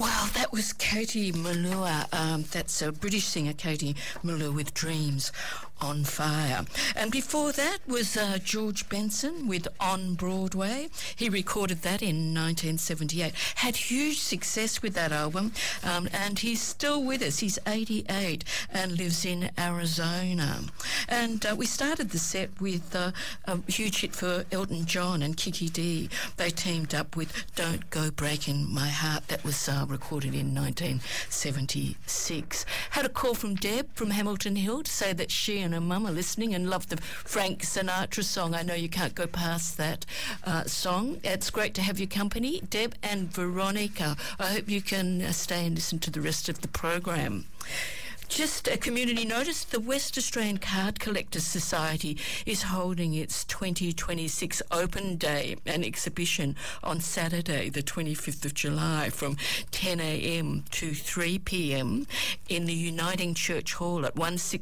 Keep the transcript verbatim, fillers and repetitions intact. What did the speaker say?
Wow, that was Katie Melua. Um, that's a British singer, Katie Melua, with Dreams on Fire. And before that was uh, George Benson with On Broadway. He recorded that in nineteen seventy-eight. Had huge success with that album, um, and he's still with us. He's eighty-eight and lives in Arizona. And uh, we started the set with uh, a huge hit for Elton John and Kiki Dee. They teamed up with Don't Go Breaking My Heart. That was uh, recorded in nineteen seventy-six. Had a call from Deb from Hamilton Hill to say that she and her mum are listening and love the Frank Sinatra song. I know you can't go past that uh, song. It's great to have your company, Deb and Veronica. I hope you can uh, stay and listen to the rest of the program. Just a community notice, the West Australian Card Collectors Society is holding its twenty twenty-six Open Day, an exhibition on Saturday, the twenty-fifth of July, from ten a.m. to three p.m. in the Uniting Church Hall at one sixty